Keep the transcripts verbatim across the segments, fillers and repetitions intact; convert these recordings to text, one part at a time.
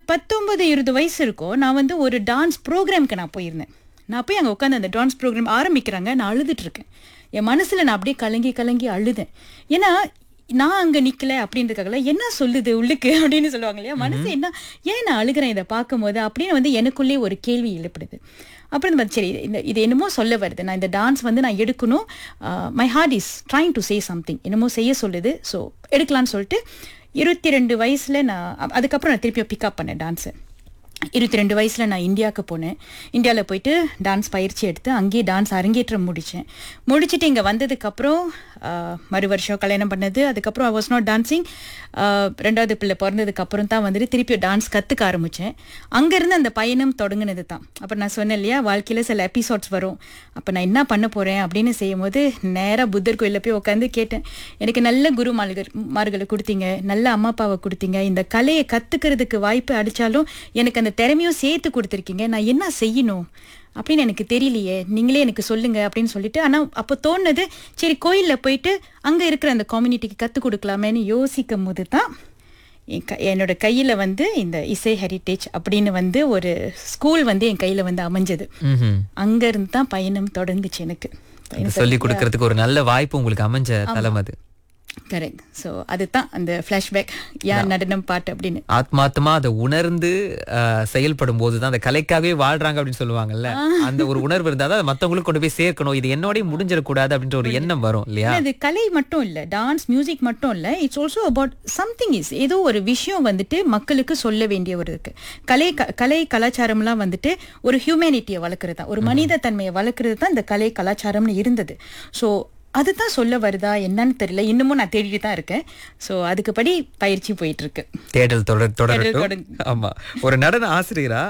பத்தொன்பது இருபது வயசு இருக்கும். நான் வந்து ஒரு டான்ஸ் ப்ரோக்ராம்க்கு நான் போயிருந்தேன். நான் போய் அங்கே உட்காந்து அந்த டான்ஸ் ப்ரோக்ராம் ஆரம்பிக்கிறாங்க. நான் அழுதுட்டு இருக்கேன். என் மனசுல நான் அப்படியே கலங்கி கலங்கி அழுதேன். ஏன்னா நான் அங்க நிக்கல அப்படின்றதுக்காக என்ன சொல்லுது உள்ளுக்கு அப்படின்னு சொல்லுவாங்க இல்லையா, மனசு என்ன ஏன் நான் அழுகிறேன் இதை பார்க்கும் போது அப்படின்னு வந்து எனக்குள்ளே ஒரு கேள்வி எழுப்படுது. அப்புறம் இந்த சரி இந்த இது என்னமோ சொல்ல வருது, நான் இந்த டான்ஸ் வந்து நான் எடுக்கணும், my heart is trying to say something, என்னமோ செய்ய சொல்லுது, ஸோ எடுக்கலான்னு சொல்லிட்டு இருபத்தி ரெண்டு வயசுல நான் அதுக்கப்புறம் நான் திருப்பியும் பிக்கப் பண்ணேன் டான்ஸை. இருபத்தி ரெண்டு வயசில் நான் இந்தியாவுக்கு போனேன். இந்தியாவில் போயிட்டு டான்ஸ் பயிற்சி எடுத்து அங்கேயே டான்ஸ் அரங்கேற்றம் முடித்தேன். முடிச்சுட்டு இங்கே வந்ததுக்கப்புறம் மறு வருஷம் கல்யாணம் பண்ணது. அதுக்கப்புறம் ஐ வாஸ் நாட் டான்ஸிங். ரெண்டாவது பிள்ளை பிறந்ததுக்கப்புறம் தான் வந்துட்டு திருப்பி டான்ஸ் கற்றுக்க ஆரம்பித்தேன். அங்கேருந்து அந்த பயணம் தொடங்கினது தான். அப்புறம் நான் சொன்னேன் இல்லையா, வாழ்க்கையில் சில எபிசோட்ஸ் வரும், அப்போ நான் என்ன பண்ண போகிறேன் அப்படின்னு செய்யும் போது நேராக புத்தர் கோயிலில் போய் உட்காந்து கேட்டேன், எனக்கு நல்ல குரு மார்கள் மார்களை கொடுத்தீங்க, நல்ல அம்மா அப்பாவை கொடுத்தீங்க, இந்த கலையை கற்றுக்கிறதுக்கு வாய்ப்பு அடித்தாலும் எனக்கு அந்த திறமையும் சேர்த்து கொடுத்துருக்கீங்க, நான் என்ன செய்யணும் அப்படின்னு எனக்கு தெரியலையே, நீங்களே எனக்கு சொல்லுங்க அப்படின்னு சொல்லிட்டு. ஆனால் அப்போ தோணுது, சரி கோயிலில் போயிட்டு அங்கே இருக்கிற அந்த கம்யூனிட்டிக்கு கற்றுக் கொடுக்கலாமேன்னு யோசிக்கும் போது தான் என் க என்னோட கையில் வந்து இந்த இசை ஹெரிட்டேஜ் அப்படின்னு வந்து ஒரு ஸ்கூல் வந்து என் கையில் வந்து அமைஞ்சது. அங்கேருந்து தான் பயணம் தொடங்குச்சு எனக்கு. சொல்லி கொடுக்கறதுக்கு ஒரு நல்ல வாய்ப்பு உங்களுக்கு அமைஞ்ச தலம் அது. கரெக்ட். ஸோ அதுதான் அந்த ஃப்ளாஷ்பேக், யார் நடனம் பாட்டு அப்படின்னு ஆத்மாத்தமா அதை உணர்ந்து செயல்படும் போதுதான் அந்த கலைக்காகவே வாழ்றாங்க அப்படின்னு சொல்லுவாங்கல்ல, அந்த ஒரு உணர்வு இருந்தால் தான் மற்றவங்களுக்கு கொண்டு போய் சேர்க்கணும், இது என்னோடய முடிஞ்சிடக்கூடாது அப்படின்ற ஒரு எண்ணம் வரும் இல்லையா. அது கலை மட்டும் இல்லை, டான்ஸ் மியூசிக் மட்டும் இல்லை, it's also about something is ஏதோ ஒரு விஷயம் வந்துட்டு மக்களுக்கு சொல்ல வேண்டிய ஒரு இருக்கு. கலை கலை கலாச்சாரம்லாம் வந்துட்டு ஒரு ஹியூமனிட்டியை வளர்க்குறது தான், ஒரு மனித தன்மையை வளர்க்குறது தான் இந்த கலை கலாச்சாரம்னு இருந்தது. ஸோ அதுதான் சொல்ல வருதா என்னன்னு தெரியல, இன்னமும் நான் தேடிட்டு தான் இருக்கேன். ஸோ அதுக்குப்படி பயிற்சி போயிட்டு இருக்கு, தேடல் தொடர் தொடரட்டும். ஆமா, ஒரு நடன ஆசிரியரா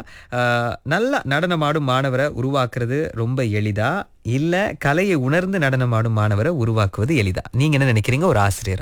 நல்ல நடனமாடும் மாணவரை உருவாக்குறது ரொம்ப எளிதா, இல்ல கலையை உணர்ந்து நடனமாடும் மாணவரை உருவாக்குவது எளிதா? நீங்க என்ன நினைக்கிறீங்க ஒரு ஆசிரியரா?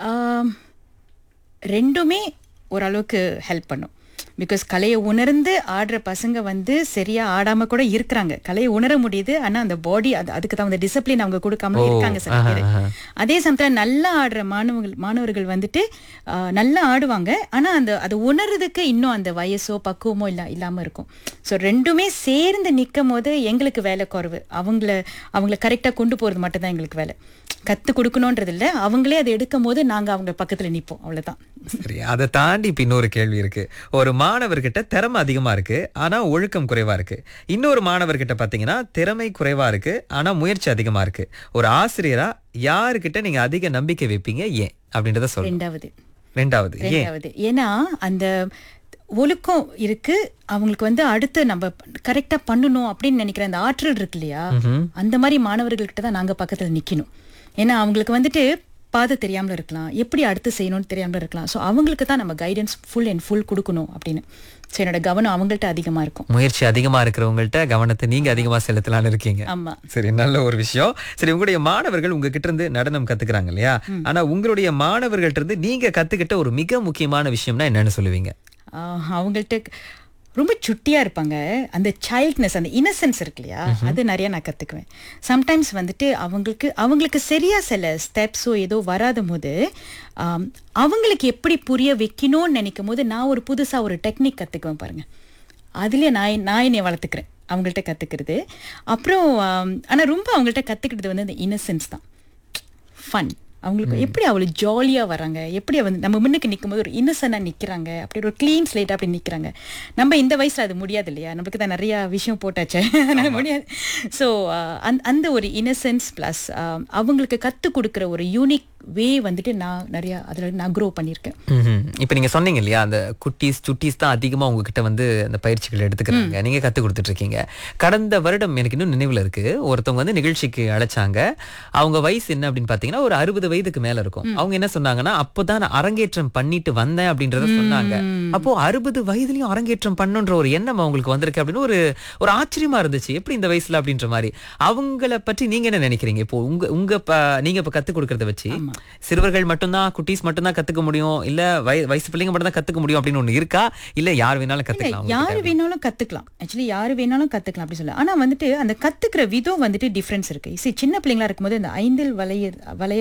ரெண்டுமே ஓரளவுக்கு ஹெல்ப் பண்ணும். பிகாஸ் கலையை உணர்ந்து ஆடுற பசங்க வந்து சரியா ஆடாம கூட இருக்கிறாங்க, கலையை உணர முடியுது, ஆனா அந்த பாடி அது அதுக்கு தான் அந்த டிசிப்ளின் அவங்க கொடுக்காம இருக்காங்க சில பேர். அதே சமயத்தில் நல்லா ஆடுற மாணவர்கள் மாணவர்கள் வந்துட்டு நல்லா ஆடுவாங்க, ஆனா அந்த அதை உணர்றதுக்கு இன்னும் அந்த வயசோ பக்குவமோ இல்ல இல்லாம இருக்கும். ஸோ ரெண்டுமே சேர்ந்து நிற்கும் போது எங்களுக்கு வேலை குறைவு, அவங்கள அவங்கள கரெக்டா கொண்டு போறது மட்டும் தான் எங்களுக்கு வேலை. கத்து கொடுக்கணும்ன்றது இல்லை, அவங்களே அதை எடுக்கும் போது நாங்க அவங்க பக்கத்துல நிற்போம், அவ்வளவுதான். சரி, அதை தாண்டி இப்ப இன்னொரு கேள்வி இருக்கு. ஒரு மாணவர்கிட்ட திறமை அதிகமா இருக்கு, ஆனா ஒழுக்கம் குறைவா இருக்கு. இன்னொரு மாணவர்கிட்ட பாத்தீங்கன்னா திறமை குறைவா இருக்கு, ஆனா முயற்சி அதிகமா இருக்கு. ஒரு ஆசிரியரா யாருக்கிட்ட நீங்க அதிக நம்பிக்கை வைப்பீங்க, ஏன் அப்படின்றத சொல்லுங்க. ரெண்டாவது ரெண்டாவது ரெண்டாவது ஏன்னா அந்த ஒழுக்கம் இருக்கு, அவங்களுக்கு வந்து அடுத்து நம்ம கரெக்டா பண்ணணும் அப்படின்னு நினைக்கிற அந்த ஆற்றல் இருக்கு இல்லையா, அந்த மாதிரி மாணவர்கள்கிட்ட தான் நாங்க பக்கத்துல நிக்கணும். ஏன்னா அவங்களுக்கு வந்துட்டு பாதை தெரியாமல் இருக்கலாம், எப்படி அடுத்து செய்யணும்னு தெரியாமல் இருக்கலாம். ஸோ அவங்களுக்கு தான் நம்ம கைடன்ஸ் ஃபுல் அண்ட் ஃபுல் கொடுக்கணும் அப்படின்னு. ஸோ என்னோட கவனம் அவங்கள்ட்ட அதிகமா இருக்கும். முயற்சி அதிகமா இருக்கிறவங்கள்ட்ட கவனத்தை நீங்க அதிகமா செலுத்தலான்னு இருக்கீங்க. ஆமா, சரி, நல்ல ஒரு விஷயம். சரி, உங்களுடைய மாணவர்கள் உங்ககிட்ட இருந்து நடனம் கத்துக்கிறாங்க இல்லையா, ஆனா உங்களுடைய மாணவர்கள்ட்ட இருந்து நீங்க கத்துக்கிட்ட ஒரு மிக முக்கியமான விஷயம்னா என்னன்னு சொல்லுவீங்க? அவங்கள்ட்ட ரொம்ப சுட்டியா இருப்பாங்க, அந்த சைல்ட்னஸ், அந்த இன்னசென்ஸ் இருக்கு இல்லையா, அது நிறைய நான் கத்துக்குவேன். சம்டைம்ஸ் வந்துட்டு அவங்களுக்கு அவங்களுக்கு சரியா சில ஸ்டெப்ஸோ ஏதோ வராத போது அவங்களுக்கு எப்படி புரிய வைக்கணும்னு நினைக்கும் போது நான் ஒரு புதுசா ஒரு டெக்னிக் கத்துக்குவேன் பாருங்க. அதுலயே நான் நான் என்னை வளர்த்துக்கிறேன் அவங்கள்ட்ட கத்துக்கிறது. அப்புறம் ஆனா ரொம்ப அவங்கள்ட்ட கத்துக்கிட்டது வந்து அந்த இன்னசென்ஸ் தான், ஃபன். அவங்களுக்கு எப்படி அவ்வளோ ஜாலியாக வராங்க, எப்படி வந்து நம்ம முன்னுக்கு நிற்கும் போது ஒரு இன்னசென்ட்டாக நிற்கிறாங்க, அப்படி ஒரு க்ளீன் ஸ்லேட் அப்படி நிற்கிறாங்க. நம்ம இந்த வயசில் அது முடியாது இல்லையா, நமக்கு தான் நிறையா விஷயம் போட்டாச்சு, அதனால முடியாது. ஸோ அந் அந்த ஒரு இன்னசென்ஸ் ப்ளஸ் அவங்களுக்கு கற்றுக் கொடுக்குற ஒரு யூனிக் வே வந்துட்டு நான் நிறையா அதில் நான் க்ரோ பண்ணியிருக்கேன். இப்போ நீங்கள் சொன்னீங்க இல்லையா, அந்த குட்டீஸ் சுட்டீஸ் தான் அதிகமாக உங்ககிட்ட வந்து அந்த பயிற்சிகள் எடுத்துக்கிறாங்க, நீங்கள் கற்றுக் கொடுத்துட்ருக்கீங்க. கடந்த வருடம் எனக்கு இன்னும் நினைவில் இருக்குது, ஒருத்தவங்க வந்து நிகழ்ச்சிக்கு அழைச்சாங்க. அவங்க வயசு என்ன அப்படின்னு பார்த்தீங்கன்னா ஒரு அறுபது வயதுக்கு மேல இருக்கும். அவங்க என்ன சொன்னாங்கன்னா, அப்போதான் நான் அரங்கேற்றம் பண்ணிட்டு வந்தேன் அப்படின்றத சொன்னாங்க. அப்போ அறுபது வயதுலயும் அரங்கேற்றம் பண்ணுன்ற ஒரு எண்ணம் அவங்களுக்கு வந்திருக்கு அப்படின்னு ஒரு ஒரு ஆச்சரியமா இருந்துச்சு. எப்படி இந்த வயசுல அப்படின்ற மாதிரி. அவங்கள பற்றி நீங்க என்ன நினைக்கிறீங்க? இப்போ உங்க உங்க நீங்க இப்ப கத்துக் கொடுக்கறத வச்சு சிறுவர்கள் மட்டும்தான், குட்டீஸ் மட்டும்தான் கத்துக்க முடியும், இல்ல வயசு பிள்ளைங்க மட்டும் தான் கத்துக்க முடியும் அப்படின்னு ஒண்ணு இருக்கா, இல்ல யார் வேணாலும் கத்துக்கலாம்? யாரு வேணாலும் கத்துக்கலாம், ஆக்சுவலி யாரு வேணாலும் கத்துக்கலாம் அப்படி சொல்ல. ஆனா வந்துட்டு அந்த கத்துக்கிற விதம் வந்துட்டு டிஃபரன்ஸ் இருக்கு. சின்ன பிள்ளைங்களா இருக்கும்போது இந்த ஐந்தில் வளைய வளையாது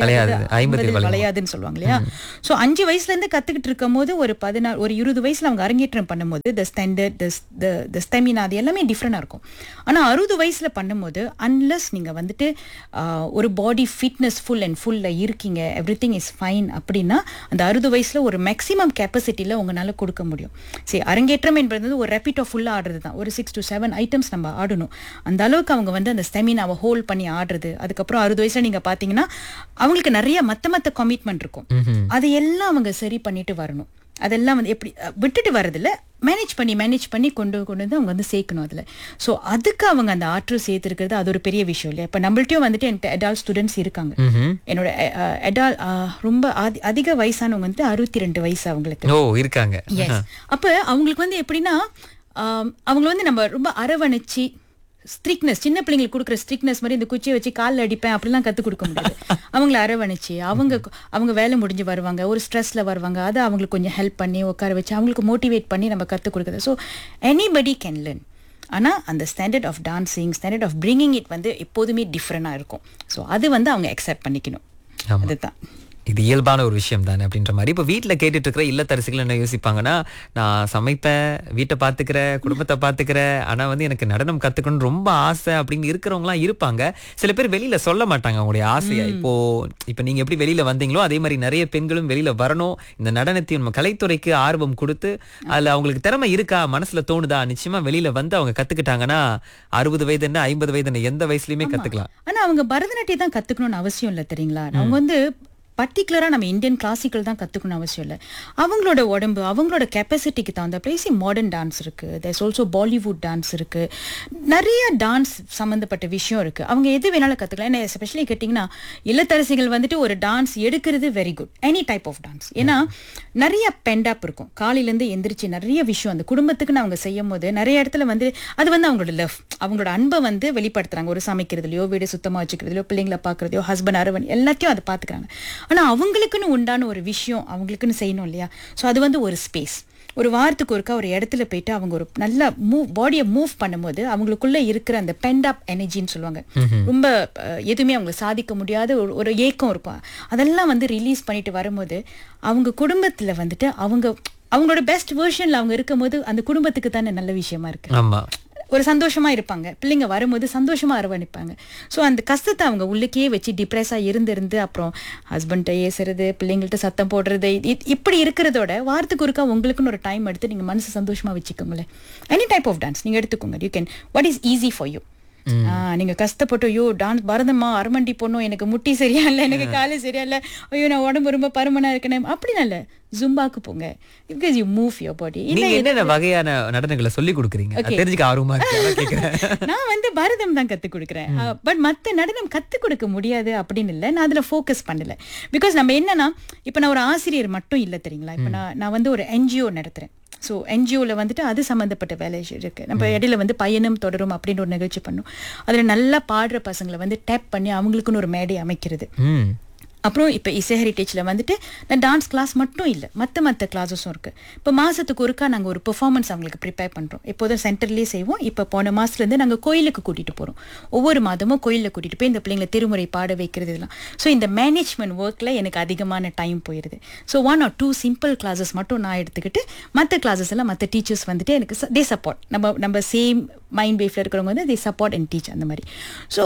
ஐம்பதில் வளையாது. வளையாதுன்னு சொல்லுவாங்க இல்லையா. ஸோ அஞ்சு வயசுல இருந்து கத்துக்கிட்டு இருக்கும் போது ஒரு பதினாறு ஒரு இருபது வயசுல அவங்க அரங்கேற்றம் பண்ணும்போது த ஸ்டாண்டர்ட் த ஸ்டெமினா அது எல்லாமே டிஃப்ரெண்டா இருக்கும். ஆனா அறுபது வயசுல பண்ணும்போது அன்லஸ் நீங்க வந்துட்டு ஆஹ், ஒரு பாடி ஃபிட்னஸ் ஃபுல் அண்ட் ஃபுல்ல இருக்கீங்க, எவ்ரி திங் இஸ் ஃபைன் அப்படின்னா அந்த அறுபது வயசுல ஒரு மேக்ஸிமம் கெப்பாசிட்டியில உங்களால கொடுக்க முடியும். சரி, அரங்கேற்றம் என்பது ஒரு ரெப்பிட்டோ ஃபுல்லா ஆடுறது தான். ஒரு சிக்ஸ் டு செவன் ஐட்டம்ஸ் நம்ம ஆடணும். அந்த அளவுக்கு அவங்க வந்து அந்த ஸ்டெமினாவை ஹோல்ட் பண்ணி ஆடுறது. அதுக்கப்புறம் அறுபது வயசுல நீங்க பாத்தீங்கன்னா அவங்களுக்கு நிறைய மத்த மத்த கமிட்மெண்ட் இருக்கும். அதையெல்லாம் அவங்க சரி பண்ணிட்டு வரணும். அதெல்லாம் வந்து எப்படி அஹ், விட்டுட்டு வரதில்ல, மேனேஜ் பண்ணி மேனேஜ் பண்ணி கொண்டு கொண்டு வந்து அவங்க வந்து சேர்க்கணும் அதில். ஸோ அதுக்கு அவங்க அந்த ஆற்றல் சேர்த்துருக்கிறது அது ஒரு பெரிய விஷயம் இல்லையா. இப்போ நம்மள்ட்டையும் வந்துட்டு என்கிட்ட அடால்ட் ஸ்டூடெண்ட்ஸ் இருக்காங்க. என்னோட அடால் ரொம்ப அதி- அதிக வயசானவங்க வந்து அறுபத்தி ரெண்டு வயசு அவங்களுக்கு. ஓ இருக்காங்க. எஸ். அப்போ அவங்களுக்கு வந்து எப்படின்னா ஆம், அவங்கள வந்து நம்ம ரொம்ப அரவணைச்சி ஸ்ட்ரிக்னஸ், சின்ன பிள்ளைங்களுக்கு கொடுக்குற ஸ்ட்ரிக்னஸ் மாதிரி இந்த குச்சியை வச்சு காலில் அடிப்பேன் அப்படிலாம் கற்றுக் கொடுக்க முடியாது. அவங்கள அரவணைச்சி அவங்க அவங்க வேலை முடிஞ்சு வருவாங்க, ஒரு ஸ்ட்ரெஸ்ல வருவாங்க, அதை அவங்களுக்கு கொஞ்சம் ஹெல்ப் பண்ணி உட்கார வச்சு அவங்களுக்கு மோட்டிவேட் பண்ணி நம்ம கற்றுக் கொடுக்குறது. So anybody can learn. ஆனால் அந்த standard of dancing, standard of bringing it வந்து எப்போதுமே டிஃப்ரெண்டாக இருக்கும். ஸோ அது வந்து அவங்க அக்செப்ட் பண்ணிக்கணும். ஆமா. அதுதான். இது இயல்பான ஒரு விஷயம் தானே அப்படின்ற மாதிரி. இப்போ வீட்டில் கேட்டுட்டு இருக்கிற இல்லத்தரசிகள் என்ன யோசிப்பாங்கன்னா, நான் சமைப்பேன், வீட்டை பார்த்துக்கிறேன், குடும்பத்தை பார்த்துக்கிறேன், ஆனால் வந்து எனக்கு நடனம் கற்றுக்கணும்னு ரொம்ப ஆசை அப்படின்னு இருக்கிறவங்களாம் இருப்பாங்க. சில பேர் வெளியில சொல்ல மாட்டாங்க அவங்களுடைய ஆசையை. இப்போ இப்போ நீங்க எப்படி வெளியில வந்தீங்களோ அதே மாதிரி நிறைய பெண்களும் வெளியில வரணும், இந்த நடனத்தையும் நம்ம கலைத்துறைக்கு ஆர்வம் கொடுத்து அதில் அவங்களுக்கு திறமை இருக்கா மனசுல தோணுதா, நிச்சயமா வெளியில வந்து அவங்க கத்துக்கிட்டாங்கன்னா அறுபது வயது என்ன ஐம்பது வயது என்ன எந்த வயசுலயுமே கத்துக்கலாம். ஆனா அவங்க பரதநாட்டியம் தான் கத்துக்கணும்னு அவசியம் இல்லை தெரியுங்களா. அவங்க வந்து பர்டிகுலரா நம்ம இந்தியன் கிளாசிக்கல் தான் கத்துக்கணும் அவசியம் இல்லை. அவங்களோட உடம்பு அவங்களோட கெப்பாசிட்டிக்கு தகுந்த பிளேஸ் மாடர்ன் டான்ஸ் இருக்கு, தேர்ஸ் ஆல்சோ பாலிவுட் டான்ஸ் இருக்கு, நிறைய டான்ஸ் சம்பந்தப்பட்ட விஷயம் இருக்கு. அவங்க எது வேணாலும் கத்துக்கலாம். ஏன்னா எஸ்பெஷலி கேட்டிங்கன்னா இல்லத்தரசிகள் வந்துட்டு ஒரு டான்ஸ் எடுக்கிறது very good, any type of dance. ஏன்னா நிறைய பெண்டப் இருக்கும், காலையிலேருந்து எந்திரிச்சு நிறைய விஷயம் அந்த குடும்பத்துக்குன்னு அவங்க செய்யும் போது நிறைய இடத்துல வந்து அது வந்து அவங்களோட லவ், அவங்களோட அன்பை வந்து வெளிப்படுத்துறாங்க. ஒரு சமைக்கிறதுலையோ, வீடு சுத்தமா வச்சுக்கிறதுலையோ, பிள்ளைங்களை பார்க்கறதையோ, ஹஸ்பண்ட் அரவணை எல்லாத்தையும் அதை பார்த்துக்கிறாங்க. ஆனா அவங்களுக்குன்னு உண்டான ஒரு விஷயம் அவங்களுக்குன்னு செய்யணும் இல்லையா. ஸோ அது வந்து ஒரு ஸ்பேஸ், ஒரு வாரத்துக்கு ஒருக்கா ஒரு இடத்துல போயிட்டு அவங்க ஒரு நல்ல மூவ் பாடியை மூவ் பண்ணும்போது அவங்களுக்குள்ள இருக்கிற அந்த பெண்டப் எனர்ஜின்னு சொல்லுவாங்க, ரொம்ப அஹ், எதுவுமே அவங்க சாதிக்க முடியாத ஒரு ஒரு ஏக்கம் இருக்கும், அதெல்லாம் வந்து ரிலீஸ் பண்ணிட்டு வரும்போது அவங்க குடும்பத்துல வந்துட்டு அவங்க அவங்களோட பெஸ்ட் வெர்ஷன்ல அவங்க இருக்கும்போது அந்த குடும்பத்துக்கு தானே நல்ல விஷயமா இருக்கு. ஆமா, ஒரு சந்தோஷமா இருப்பாங்க, பிள்ளைங்க வரும்போது சந்தோஷமா அரவணைப்பாங்க. ஸோ அந்த கஷ்டத்தை அவங்க உள்ளுக்கே வச்சு டிப்ரெஸா இருந்து இருந்து அப்புறம் ஹஸ்பண்ட்டை ஏசுறது, பிள்ளைங்கள்ட்ட சத்தம் போடுறது, இ- இப்படி இருக்கிறதோட வாரத்துக்கு ஒருக்கா உங்களுக்குன்னு ஒரு டைம் எடுத்து நீங்க மனசு சந்தோஷமா வச்சுக்கோங்களேன். எனி டைப் ஆஃப் டான்ஸ் நீங்க எடுத்துக்கோங்க. You can what is easy for you. நீங்க கஷ்டப்பட்டு ஐயோ டான்ஸ் பரதமா அரமண்டி போனோம், எனக்கு முட்டி சரியா இல்லை, எனக்கு காலு சரியா இல்லை, ஐயோ நான் உடம்பு ரொம்ப பருமனா இருக்கேன் அப்படி நல்ல ஜும்பாக்கு போங்க, because you move your body. நீங்க என்னென்ன வகையான நடனங்களை சொல்லி கொடுக்குறீங்க அது தெரிஞ்சுக்க ஆர்வமா இருக்கு, அதான் கேக்குறேன். நான் வந்து பரதம் தான் கத்து கொடுக்குறேன். பட் மத்த நடனம் கத்து கொடுக்க முடியாது அப்படின்னு இல்லை, நான் அதுல ஃபோக்கஸ் பண்ணல. பிகாஸ் நம்ம என்னன்னா இப்ப நான் ஒரு ஆசிரியர் மட்டும் இல்லை தெரியுங்களா. இப்ப நான் நான் வந்து ஒரு என்ஜிஓ நடத்துறேன். ஸோ என்ஜிஓவில் வந்துட்டு அது சம்மந்தப்பட்ட வேலை இருக்கு. நம்ம இடையில வந்து பயணம் தொடரும் அப்படின்னு ஒரு நிகழ்ச்சி பண்ணோம். அதில் நல்லா பாடுற பசங்களை வந்து டேப் பண்ணி அவங்களுக்குன்னு ஒரு மேடை அமைக்கிறது. ம் அப்புறம் இப்போ இசை ஹெரிட்டேஜில் வந்துட்டு நான் டான்ஸ் கிளாஸ் மட்டும் இல்லை, மற்ற மற்ற கிளாஸஸும் இருக்குது. இப்போ மாதத்துக்கு ஒருக்கா நாங்கள் ஒரு பெர்ஃபார்மன்ஸ் அவங்களுக்கு ப்ரிப்பேர் பண்ணுறோம். எப்போதும் சென்டர்லேயே செய்வோம். இப்போ போன மாதத்துலேருந்து நாங்கள் கோயிலுக்கு கூட்டிகிட்டு போகிறோம். ஒவ்வொரு மாதமும் கோயிலில் கூட்டிகிட்டு போய் இந்த பிள்ளைங்களை திருமுறை பாட வைக்கிறது இதெல்லாம். ஸோ இந்த மேனேஜ்மெண்ட் ஒர்க்கில் எனக்கு அதிகமான டைம் போயிடுது. So one R two simple classes மட்டும் நான் எடுத்துக்கிட்டு மற்ற கிளாஸஸ் எல்லாம் மற்ற டீச்சர்ஸ் வந்துட்டு எனக்கு தே சப்போர்ட். நம்ம நம்ம சேம் மைண்ட் வேஃபில் இருக்கிறவங்க வந்து தே சப்போர்ட் அண்ட் டீச் அந்த மாதிரி. ஸோ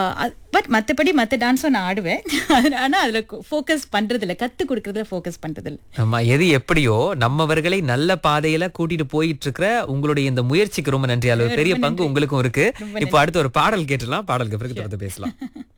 பட் மற்றபடி மற்ற டான்ஸும் நான் ஆடுவேன். ஆனால் அதில் ஃபோக்கஸ் பண்ணுறதில்ல, கற்றுக் கொடுக்குறதுல ஃபோக்கஸ் பண்ணுறதில்ல. ஆமா, எது எப்படியோ நம்மவர்களை நல்ல பாதையில கூட்டிட்டு போயிட்டு இருக்கிற உங்களுடைய இந்த முயற்சிக்கு ரொம்ப நன்றி. அளவு பெரிய பங்கு உங்களுக்கும் இருக்கு. இப்போ அடுத்து ஒரு பாடல் கேட்டுலாம், பாடலுக்கு பிறகு தொடர்ந்து பேசலாம்.